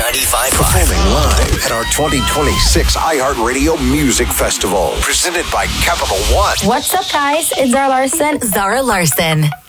95.5. Performing live at our 2026 iHeartRadio Music Festival. Presented by Capital One. What's up, guys? It's Zara Larson. Zara Larson.